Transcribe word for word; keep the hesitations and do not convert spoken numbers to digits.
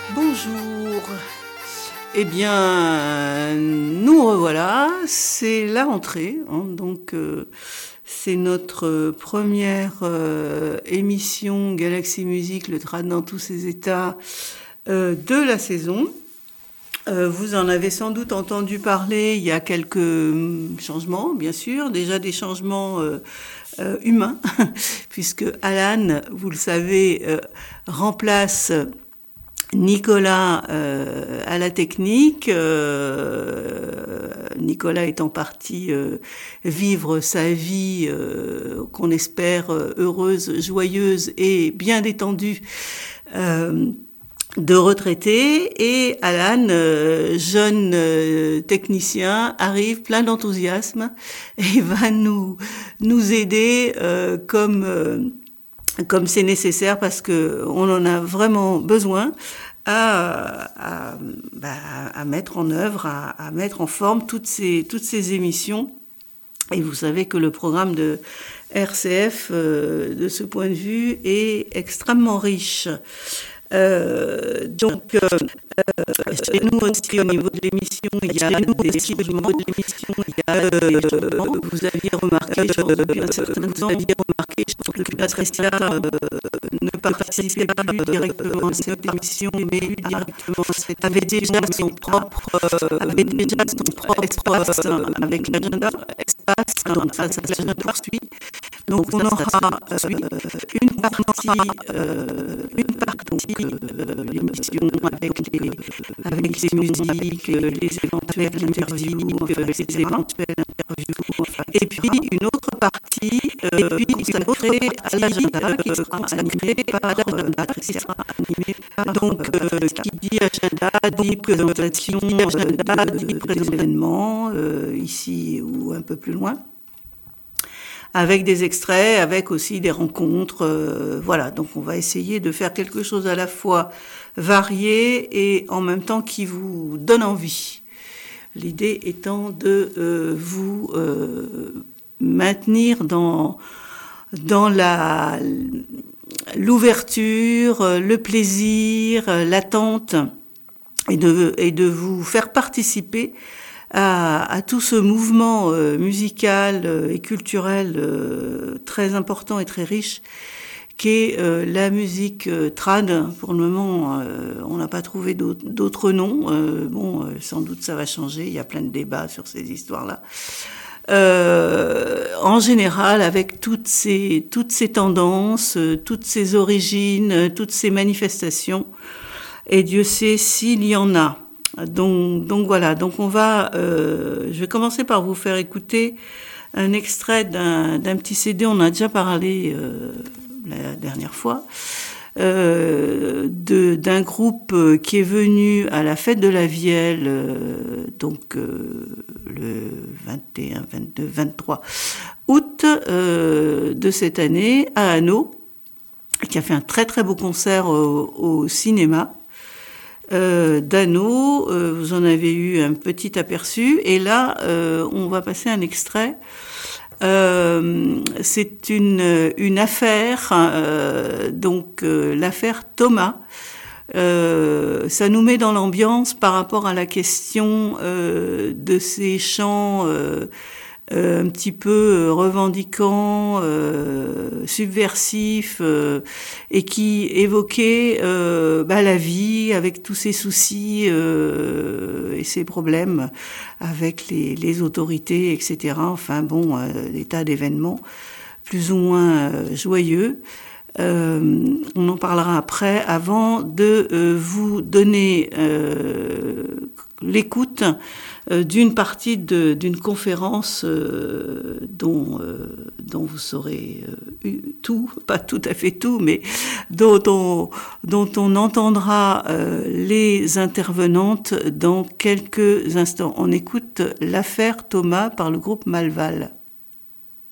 Bonjour. Eh bien, nous revoilà, c'est la rentrée, hein, donc euh, c'est notre première euh, émission Galaxy Music, le trad dans tous ses états euh, de la saison. Euh, vous en avez sans doute entendu parler, il y a quelques changements, bien sûr, déjà des changements euh, euh, humains, puisque Alan, vous le savez, euh, remplace Nicolas euh, à la technique, euh, Nicolas étant parti euh, vivre sa vie euh, qu'on espère euh, heureuse, joyeuse et bien détendue euh, de retraité, et Alan, euh, jeune euh, technicien, arrive plein d'enthousiasme et va nous nous aider euh, comme euh, comme c'est nécessaire, parce que on en a vraiment besoin à, à, bah, à mettre en œuvre, à, à mettre en forme toutes ces, toutes ces émissions. Et vous savez que le programme de R C F, euh, de ce point de vue, est extrêmement riche. Euh, donc, euh, chez nous aussi, au niveau de l'émission, il y a des changements. Euh, vous aviez remarqué, je pense, depuis un certain temps, vous aviez remarqué, je pense, que Patricia euh, ne participait plus directement à cette émission, mais directement avait déjà son propre, euh, avait déjà son propre espace avec l'agenda espace, enfin, ça se poursuit. Donc, on aura euh, une partie, euh, une partie de l'émission avec les, avec les musiques, les éventuelles interviews, enfin, les éventuelles interviews, et puis une autre partie euh, consacrée à l'agenda qui sera animée par euh, Patricia. Donc, euh, qui dit agenda dit présentation euh, des événements, euh, ici ou un peu plus loin, avec des extraits, avec aussi des rencontres. Euh, voilà, donc on va essayer de faire quelque chose à la fois varié et en même temps qui vous donne envie. L'idée étant de euh, vous euh, maintenir dans, dans la, l'ouverture, le plaisir, l'attente, et de, et de vous faire participer À, à tout ce mouvement euh, musical euh, et culturel euh, très important et très riche qu'est euh, la musique euh, trad. Pour le moment, euh, on n'a pas trouvé d'autres, d'autres noms. Euh, bon, euh, sans doute ça va changer, il y a plein de débats sur ces histoires-là. Euh, en général, avec toutes ces, toutes ces tendances, euh, toutes ces origines, euh, toutes ces manifestations, et Dieu sait s'il y en a. Donc, donc voilà, donc on va, euh, je vais commencer par vous faire écouter un extrait d'un, d'un petit C D, on a déjà parlé euh, la dernière fois, euh, de, d'un groupe qui est venu à la fête de la Vielle, euh, donc euh, le vingt et un, vingt-deux, vingt-trois août euh, de cette année à Hanau, qui a fait un très très beau concert au, au cinéma. Euh, d'Hanau, euh, vous en avez eu un petit aperçu, et là euh, on va passer un extrait. Euh, c'est une une affaire, euh, donc euh, l'affaire Thomas. Euh, ça nous met dans l'ambiance par rapport à la question euh, de ces chants euh, euh, un petit peu revendiquants, euh, subversifs, euh, et qui évoquaient euh, bah, la vie avec tous ses soucis euh, et ses problèmes avec les, les autorités, et cetera. Enfin bon, euh, des tas d'événements plus ou moins euh, joyeux. Euh, on en parlera après, avant de euh, vous donner euh, l'écoute euh, d'une partie de, d'une conférence euh, dont, euh, dont vous saurez euh, tout, pas tout à fait tout, mais dont on, dont on entendra euh, les intervenantes dans quelques instants. On écoute l'affaire Thomas par le groupe Malval.